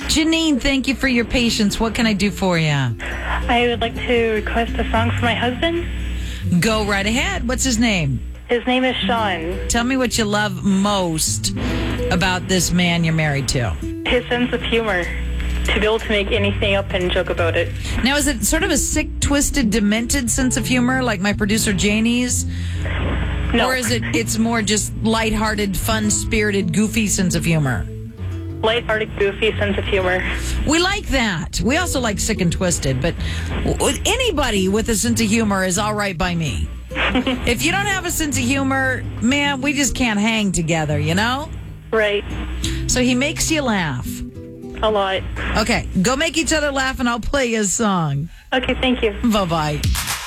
Janine, thank you for your patience. What can I do for you? I would like to request a song for my husband. Go right ahead. What's his name? His name is Sean. Tell me what you love most about this man you're married to. His sense of humor. To be able to make anything up and joke about it. Now, is it sort of a sick, twisted, demented sense of humor like my producer Janie's? No. Or is it's more just lighthearted, fun-spirited, goofy sense of humor? Lighthearted, goofy sense of humor. We like that. We also like sick and twisted, but anybody with a sense of humor is all right by me. If you don't have a sense of humor, man, we just can't hang together, you know? Right. So he makes you laugh. A lot. Okay, go make each other laugh and I'll play his song. Okay, thank you. Bye-bye.